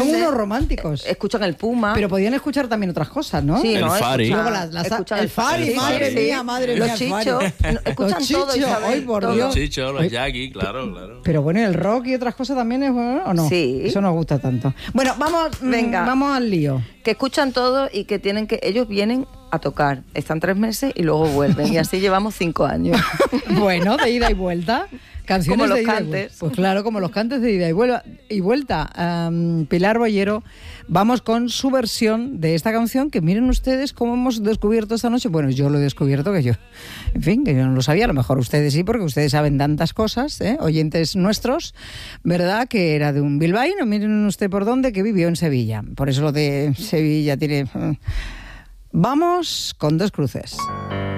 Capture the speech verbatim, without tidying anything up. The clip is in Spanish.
son unos románticos. Escuchan el Puma. Pero podían escuchar también otras cosas, ¿no? Sí, El no, Fari. escuchan- Luego las- las- escuchan el Fari, sí, madre sí, mía, sí. madre los mía, el chichos, Fari. no, escuchan Los todo, chichos, Isabel, ay, por todo. Dios. Los chichos, los Oye, Jackie, claro, claro. Pero bueno, ¿y el rock y otras cosas también es bueno o no? Sí. Eso nos gusta tanto. Bueno, vamos, mm, Venga. vamos al lío. Que escuchan todo y que tienen que... Ellos vienen a tocar, están tres meses y luego vuelven. Y así llevamos cinco años. Bueno, de ida y vuelta. Canciones Como los de ida y cantes. vuelta. Pues claro, como los cantes de ida y vuelta. Y vuelta. Um, Pilar Bollero, vamos con su versión de esta canción, que miren ustedes cómo hemos descubierto esta noche. Bueno, yo lo he descubierto, que yo, en fin, que yo no lo sabía. A lo mejor ustedes sí, porque ustedes saben tantas cosas, ¿eh? Oyentes nuestros, ¿verdad? Que era de un bilbaíno, miren usted por dónde, que vivió en Sevilla. Por eso lo de Sevilla tiene... Vamos con Dos Cruces.